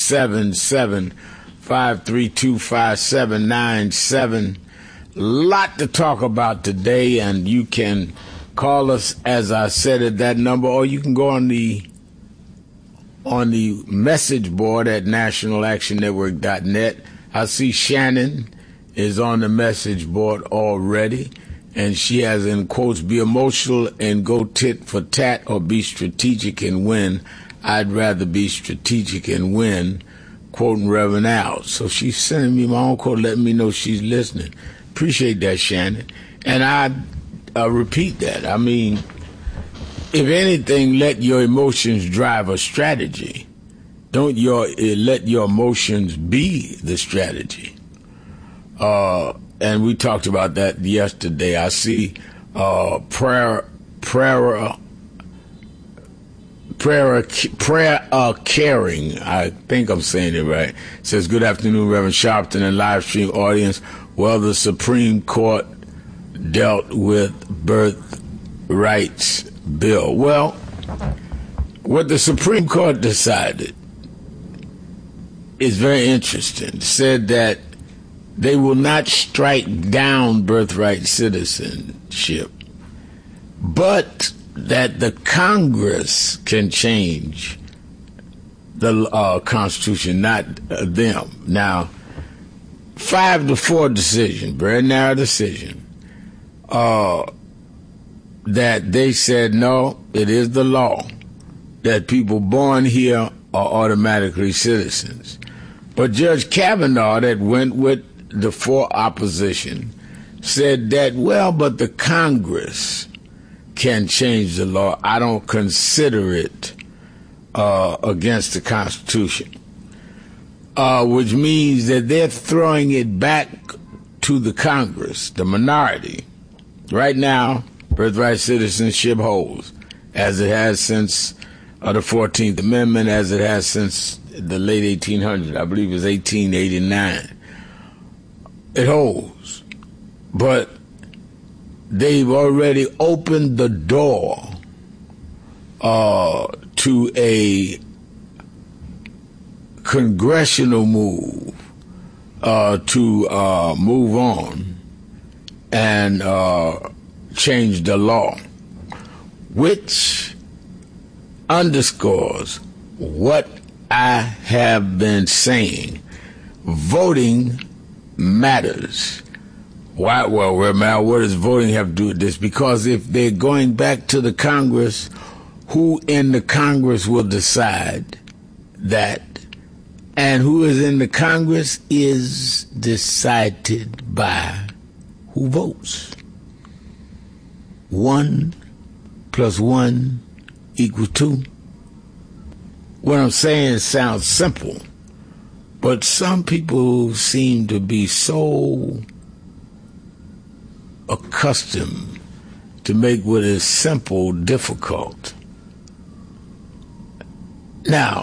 877-532-5797. Lot to talk about today, and you can call us, as I said, at that number, or you can go on the message board at nationalactionnetwork.net. I see Shannon is on the message board already, and she has in quotes, be emotional and go tit for tat, or be strategic and win. I'd rather be strategic and win, quoting Reverend Al. So she's sending me my own quote, letting me know she's listening. Appreciate that, Shannon. And I repeat that. I mean, if anything, let your emotions drive a strategy. Don't let your emotions be the strategy. And we talked about that yesterday. I see prayer caring. I think I'm saying it right. It says, good afternoon, Reverend Sharpton and live stream audience. Well, the Supreme Court dealt with birthrights bill. Well, what the Supreme Court decided is very interesting. Said that they will not strike down birthright citizenship, but that the Congress can change the Constitution, not them. Now, 5-4 decision, very narrow decision, that they said, no, it is the law that people born here are automatically citizens. But Judge Kavanaugh, that went with the 4 opposition, said that, well, but the Congress can change the law. I don't consider it against the Constitution, which means that they're throwing it back to the Congress, the minority. Right now, birthright citizenship holds, as it has since the 14th Amendment, as it has since the late 1800s. I believe it was 1889. It holds. But they've already opened the door to a congressional move to move on and change the law, which underscores what I have been saying. Voting matters. Why? Well, what does voting have to do with this? Because if they're going back to the Congress, who in the Congress will decide that? And who is in the Congress is decided by who votes. 1 + 1 = 2. What I'm saying sounds simple, but some people seem to be so accustomed to make what is simple difficult. Now,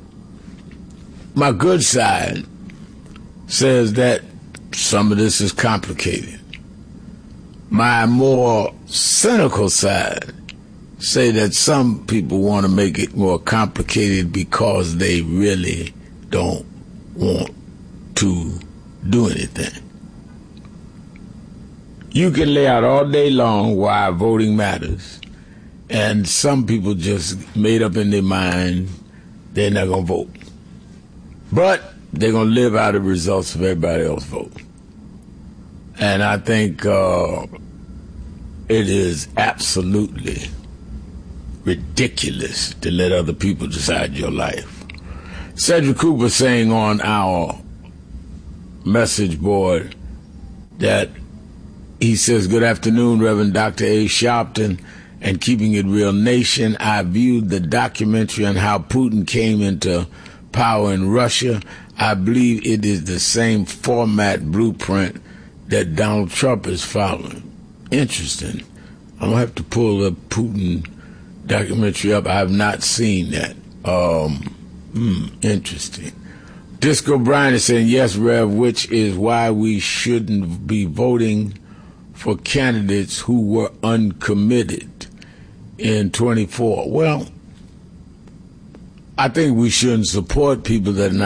my good side says that some of this is complicated. My more cynical side say that some people want to make it more complicated because they really don't want to do anything. You can lay out all day long why voting matters, and some people just made up in their mind they're not going to vote. But they're going to live out the results of everybody else vote. And I think it is absolutely ridiculous to let other people decide your life. Cedric Cooper saying on our message board that he says, good afternoon, Reverend Dr. A. Sharpton and Keeping It Real Nation. I viewed the documentary on how Putin came into power in Russia. I believe it is the same format blueprint that Donald Trump is following. Interesting. I'm going to have to pull the Putin documentary up. I have not seen that. Interesting. Disco Brian is saying, yes, Rev, which is why we shouldn't be voting for candidates who were uncommitted in 24. Well, I think we shouldn't support people that are not